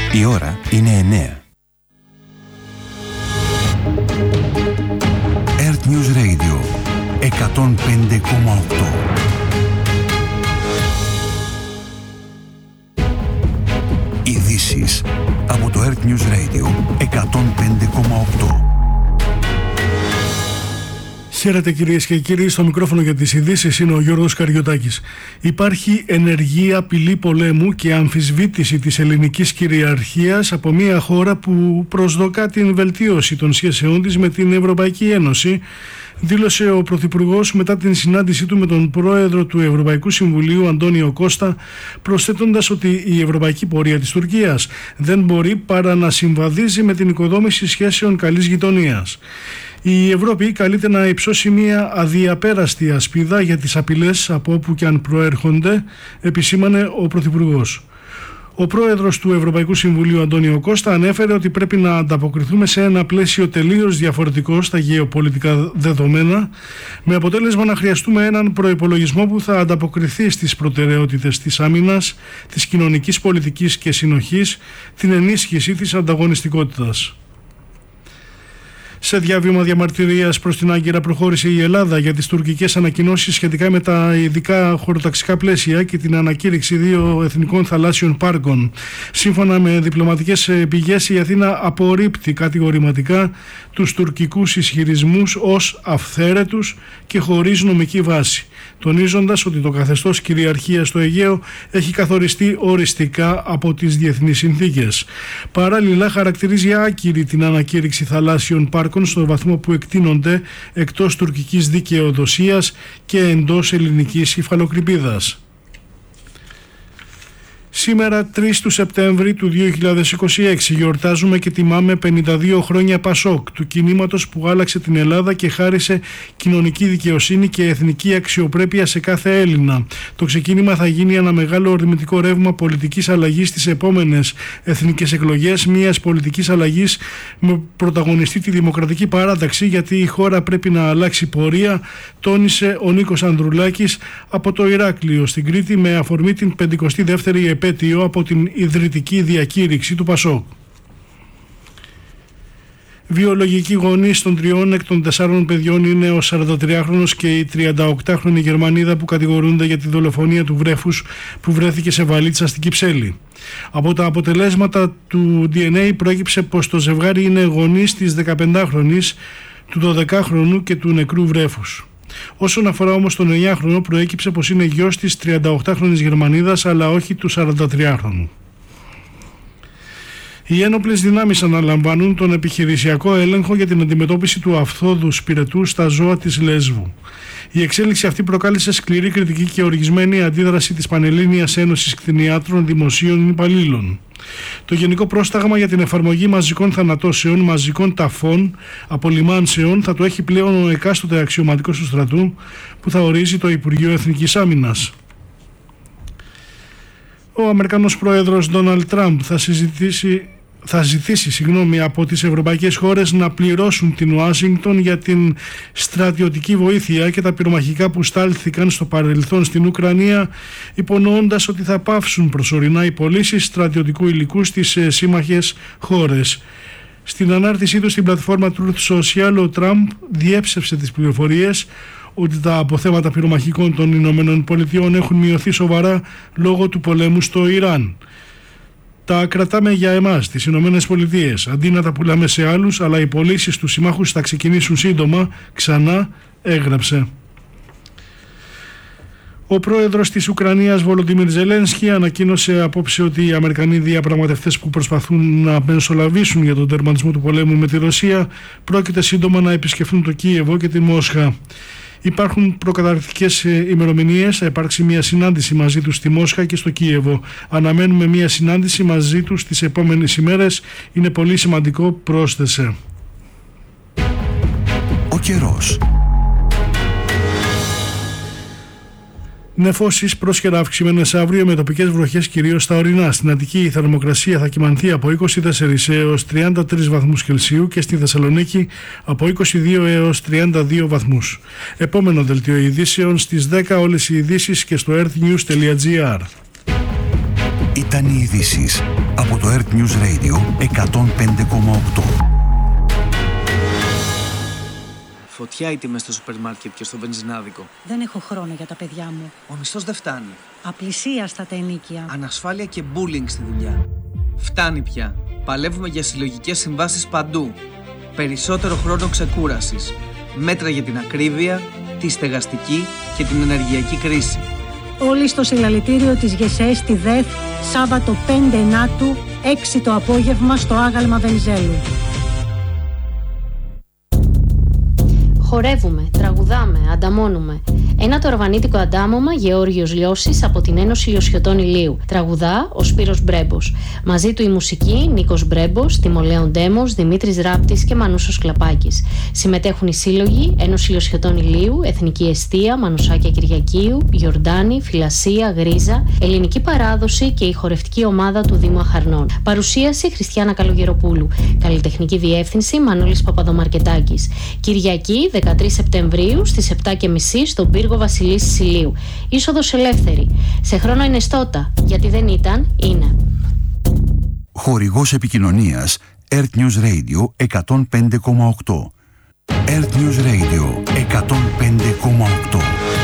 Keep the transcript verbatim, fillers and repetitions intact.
Η ώρα είναι εννέα. Earth News Radio εκατόν πέντε κόμμα οκτώ. Ειδήσεις από το Earth News Radio εκατόν πέντε κόμμα οκτώ. Χαίρετε κυρίες και κύριοι, στο μικρόφωνο για τις ειδήσεις είναι ο Γιώργος Καριωτάκης. Υπάρχει ενεργή απειλή πολέμου και αμφισβήτηση της ελληνικής κυριαρχίας από μια χώρα που προσδοκά την βελτίωση των σχέσεών της με την Ευρωπαϊκή Ένωση, δήλωσε ο Πρωθυπουργός μετά την συνάντησή του με τον Πρόεδρο του Ευρωπαϊκού Συμβουλίου Αντώνιο Κώστα, προσθέτοντας ότι η ευρωπαϊκή πορεία της Τουρκίας δεν μπορεί παρά να συμβαδίζει με την οικοδόμηση σχέσεων καλής γειτονίας. Η Ευρώπη καλείται να υψώσει μια αδιαπέραστη ασπίδα για τις απειλές από όπου και αν προέρχονται, επισήμανε ο Πρωθυπουργός. Ο Πρόεδρος του Ευρωπαϊκού Συμβουλίου Αντώνιο Κώστα ανέφερε ότι πρέπει να ανταποκριθούμε σε ένα πλαίσιο τελείως διαφορετικό στα γεωπολιτικά δεδομένα, με αποτέλεσμα να χρειαστούμε έναν προϋπολογισμό που θα ανταποκριθεί στις προτεραιότητες της άμυνας, της κοινωνικής πολιτικής και συνοχής, την ενίσχυση της ανταγωνιστικότητας. Σε διάβημα διαμαρτυρίας προς την Άγκυρα προχώρησε η Ελλάδα για τις τουρκικές ανακοινώσεις σχετικά με τα ειδικά χωροταξικά πλαίσια και την ανακήρυξη δύο εθνικών θαλάσσιων πάρκων. Σύμφωνα με διπλωματικές πηγές, η Αθήνα απορρίπτει κατηγορηματικά τους τουρκικούς ισχυρισμούς ως αυθαίρετους και χωρίς νομική βάση, τονίζοντας ότι το καθεστώς κυριαρχίας στο Αιγαίο έχει καθοριστεί οριστικά από τις διεθνείς συνθήκες. Παράλληλα, χαρακτηρίζει άκυρη την ανακήρυξη θαλάσσιων πάρκων στον βαθμό που εκτείνονται εκτός τουρκικής δικαιοδοσίας και εντός ελληνικής υφαλοκρηπίδας. Σήμερα, τρεις του Σεπτέμβρη του δύο χιλιάδες είκοσι έξι, γιορτάζουμε και τιμάμε πενήντα δύο χρόνια Πασόκ, του κινήματος που άλλαξε την Ελλάδα και χάρισε κοινωνική δικαιοσύνη και εθνική αξιοπρέπεια σε κάθε Έλληνα. Το ξεκίνημα θα γίνει ένα μεγάλο ορμητικό ρεύμα πολιτικής αλλαγής στις επόμενες εθνικές εκλογές, μιας πολιτικής αλλαγής με πρωταγωνιστή τη Δημοκρατική Παράταξη, γιατί η χώρα πρέπει να αλλάξει πορεία, τόνισε ο Νίκος Ανδρουλάκης από το Ηράκλειο στην Κρήτη με αφορμή την πενηκοστή δεύτερη επέτειο από την ιδρυτική διακήρυξη του Πασόκ. Βιολογικοί γονείς των τριών εκ των τεσσάρων παιδιών είναι ο σαραντατριάχρονος και η τριανταοκτάχρονη Γερμανίδα που κατηγορούνται για τη δολοφονία του βρέφους που βρέθηκε σε βαλίτσα στην Κυψέλη. Από τα αποτελέσματα του ντι εν έι προέκυψε πως το ζευγάρι είναι γονείς της δεκαπεντάχρονης, του δωδεκάχρονου και του νεκρού βρέφους. Όσον αφορά όμως τον εννιάχρονο, προέκυψε πως είναι γιος της τριανταοκτάχρονης Γερμανίδας αλλά όχι του σαραντατριάχρονου. Οι ένοπλες δυνάμεις αναλαμβάνουν τον επιχειρησιακό έλεγχο για την αντιμετώπιση του αφθόδου σπηρετού στα ζώα της Λέσβου. Η εξέλιξη αυτή προκάλεσε σκληρή κριτική και οργισμένη αντίδραση της Πανελλήνιας Ένωσης Κτηνιάτρων Δημοσίων Υπαλλήλων. Το Γενικό Πρόσταγμα για την εφαρμογή μαζικών θανατώσεων, μαζικών ταφών, απολυμάνσεων θα το έχει πλέον ο εκάστοτε αξιωματικός του στρατού, που θα ορίζει το Υπουργείο Εθνικής Άμυνας. Ο Αμερικανός Πρόεδρος Ντόναλντ Τραμπ θα συζητήσει θα ζητήσει συγγνώμη, από τις ευρωπαϊκές χώρες να πληρώσουν την Ουάσιγκτον για την στρατιωτική βοήθεια και τα πυρομαχικά που στάλθηκαν στο παρελθόν στην Ουκρανία, υπονοώντας ότι θα πάυσουν προσωρινά οι πωλήσεις στρατιωτικού υλικού στις σύμμαχες χώρες. Στην ανάρτησή του στην πλατφόρμα Truth Social, ο Τραμπ διέψευσε τις πληροφορίες ότι τα αποθέματα πυρομαχικών των Ηνωμένων Πολιτειών έχουν μειωθεί σοβαρά λόγω του πολέμου στο Ιράν. Τα κρατάμε για εμάς, τις Ηνωμένες Πολιτείες, αντί να τα πουλάμε σε άλλους, αλλά οι πωλήσεις του συμμάχους θα ξεκινήσουν σύντομα, ξανά έγραψε. Ο πρόεδρος της Ουκρανίας, Βολοντίμιρ Ζελένσκι, ανακοίνωσε απόψε ότι οι Αμερικανοί διαπραγματευτές που προσπαθούν να μεσολαβήσουν για τον τερματισμό του πολέμου με τη Ρωσία πρόκειται σύντομα να επισκεφθούν το Κίεβο και τη Μόσχα. Υπάρχουν προκαταρκτικές ημερομηνίες, θα υπάρξει μια συνάντηση μαζί τους στη Μόσχα και στο Κίεβο. Αναμένουμε μια συνάντηση μαζί τους τις επόμενες ημέρες. Είναι πολύ σημαντικό, πρόσθεσε. Ο καιρός. Νεφώσεις πρόσχερα αυξημένες αύριο με τοπικές βροχές κυρίως στα ορεινά. Στην Αττική η θερμοκρασία θα κυμανθεί από είκοσι τέσσερα έως τριάντα τρεις βαθμούς Κελσίου και στη Θεσσαλονίκη από είκοσι δύο έως τριάντα δύο βαθμούς. Επόμενο δελτίο ειδήσεων στις δέκα, όλες οι ειδήσεις και στο earthnews τελεία gr. Ήταν οι ειδήσεις από το Earth News Radio εκατόν πέντε κόμμα οκτώ. Φωτιά οι τιμές στο σούπερ μάρκετ και στο βενζινάδικο. Δεν έχω χρόνο για τα παιδιά μου. Ο μισθός δεν φτάνει. Απλησίαστα τα ενοίκια. Ανασφάλεια και bullying στη δουλειά. Φτάνει πια. Παλεύουμε για συλλογικές συμβάσεις παντού. Περισσότερο χρόνο ξεκούρασης. Μέτρα για την ακρίβεια, τη στεγαστική και την ενεργειακή κρίση. Όλοι στο συλλαλητήριο της ΓΕΣΕ στη ΔΕΘ, Σάββατο πέντε Ενάτου, έξι το απόγευμα στο άγαλμα Βενιζέλου. Χορεύουμε, τραγουδάμε, ανταμώνουμε. Ένα τορβανίτικο αντάμωμα Γεώργιος Λιώσης από την Ένωση Λιωσιωτών Ηλίου. Τραγουδά ο Σπύρος Μπρέμπος. Μαζί του η μουσική Νίκος Μπρέμπος, Τιμολέων Ντέμος, Δημήτρης Ράπτης και Μανούσος Κλαπάκης. Συμμετέχουν οι σύλλογοι Ένωση Λιωσιωτών Ηλίου, Εθνική Εστία, Μανουσάκια Κυριακίου, Γιορτάνη, Φιλασία, Γρίζα, Ελληνική Παράδοση και η χορευτική ομάδα του Δήμου Αχαρνών. Παρουσίαση Χριστιάνα Καλογεροπούλου. Καλλιτεχνική διεύθυνση Μανώλης Παπαδομαρκετάκης. Κυριακή δεκατρείς Σεπτεμβρίου στις επτά και μισή στον πύργο Βασιλίσσης Ηλίου. Είσοδος ελεύθερη. Σε χρόνο ενεστώτα, γιατί δεν ήταν, είναι. Χορηγός επικοινωνίας Earth News Radio εκατόν πέντε κόμμα οκτώ. Earth News Radio εκατόν πέντε κόμμα οκτώ.